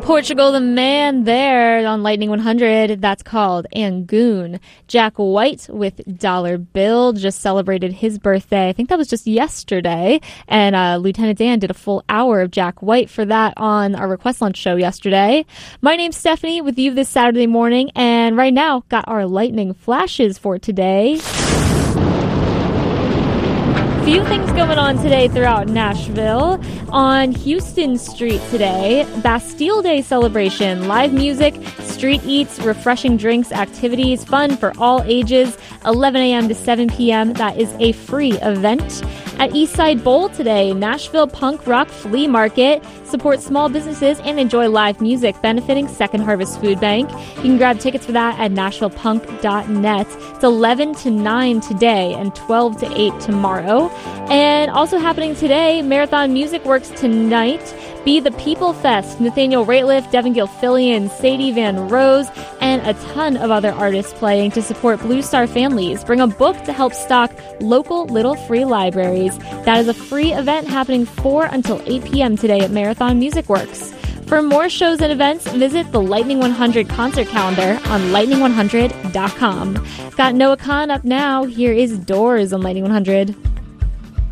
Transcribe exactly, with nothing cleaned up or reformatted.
Portugal the Man there on Lightning one hundred. That's called Angoon. Jack White with Dollar Bill just celebrated his birthday. I think that was just yesterday. And uh, Lieutenant Dan did a full hour of Jack White for that on our Request Lunch show yesterday. My name's Stephanie with you this Saturday morning. And right now, got our lightning flashes for today. Few things going on today throughout Nashville. On Houston Street today, Bastille Day celebration, live music, street eats, refreshing drinks, activities, fun for all ages, eleven a.m. to seven p.m. That is a free event. At Eastside Bowl today, Nashville Punk Rock Flea Market. Support small businesses and enjoy live music benefiting Second Harvest Food Bank. You can grab tickets for that at nashville punk dot net. It's eleven to nine today and twelve to eight tomorrow. And also happening today, Marathon Music Works tonight. Be the People Fest. Nathaniel Rateliff, Devin Gilfillian, Sadie Van Rose, and a ton of other artists playing to support Blue Star families. Bring a book to help stock local Little Free libraries. That is a free event happening four until eight p.m. today at Marathon Music Works. For more shows and events, visit the Lightning one hundred concert calendar on lightning one hundred dot com. Got Noah Khan up now. Here is Doors on Lightning one hundred.